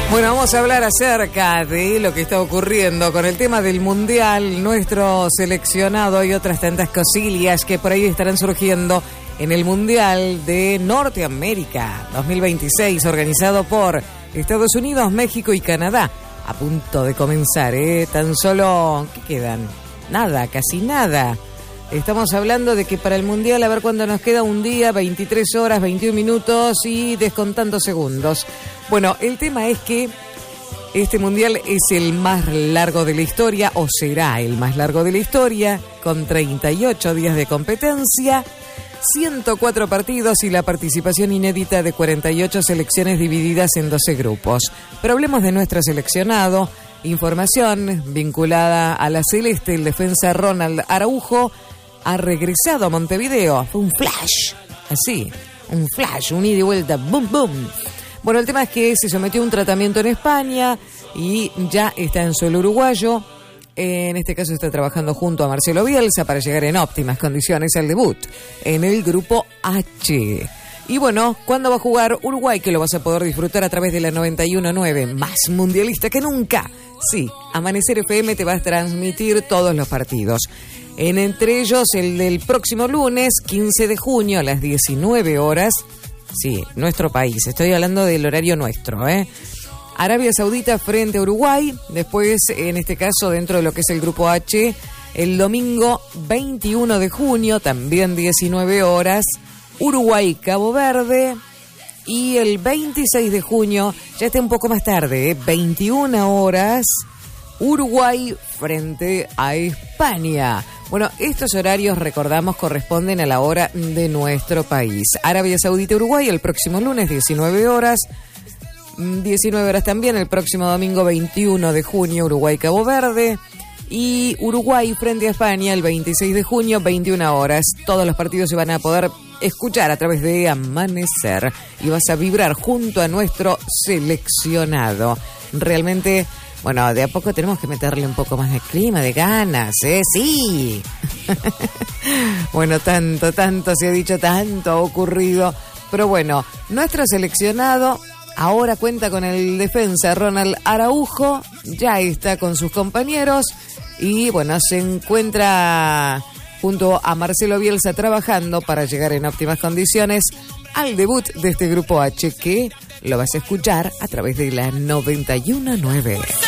Bueno, vamos a hablar acerca de lo que está ocurriendo con el tema del Mundial, nuestro seleccionado y otras tantas cosillas que por ahí estarán surgiendo en el Mundial de Norteamérica 2026, organizado por Estados Unidos, México y Canadá. A punto de comenzar, tan solo, ¿qué quedan? Nada, casi nada. Estamos hablando de que para el Mundial, a ver cuándo nos queda, un día, 23 horas, 21 minutos y descontando segundos. Bueno, el tema es que este Mundial es el más largo de la historia, o será el más largo de la historia, con 38 días de competencia, 104 partidos y la participación inédita de 48 selecciones divididas en 12 grupos. Pero hablemos de nuestro seleccionado. Información vinculada a la celeste, el defensa Ronald Araujo ha regresado a Montevideo. Fue un flash, así, un flash, un ida y vuelta, boom, boom. Bueno, el tema es que se sometió a un tratamiento en España y ya está en suelo uruguayo. En este caso está trabajando junto a Marcelo Bielsa para llegar en óptimas condiciones al debut en el grupo H. Y bueno, ¿cuándo va a jugar Uruguay? Que lo vas a poder disfrutar a través de la 91.9, más mundialista que nunca. Sí, Amanecer FM te va a transmitir todos los partidos. Entre ellos el del próximo lunes, 15 de junio a las 19 horas. Sí, nuestro país, estoy hablando del horario nuestro, Arabia Saudita frente a Uruguay. Después, en este caso, dentro de lo que es el grupo H, el domingo 21 de junio, también 19 horas, Uruguay-Cabo Verde. Y el 26 de junio, ya está un poco más tarde, 21 horas, Uruguay frente a España. Bueno, estos horarios, recordamos, corresponden a la hora de nuestro país. Arabia Saudita, Uruguay, el próximo lunes, 19 horas. 19 horas también, el próximo domingo, 21 de junio, Uruguay-Cabo Verde. Y Uruguay frente a España, el 26 de junio, 21 horas. Todos los partidos se van a poder escuchar a través de Amanecer. Y vas a vibrar junto a nuestro seleccionado. Realmente... Bueno, de a poco tenemos que meterle un poco más de clima, de ganas, ¡sí! Bueno, tanto se ha dicho, tanto ha ocurrido. Pero bueno, nuestro seleccionado ahora cuenta con el defensa Ronald Araujo, ya está con sus compañeros y bueno, se encuentra junto a Marcelo Bielsa trabajando para llegar en óptimas condiciones al debut de este grupo H, que lo vas a escuchar a través de la 91.9.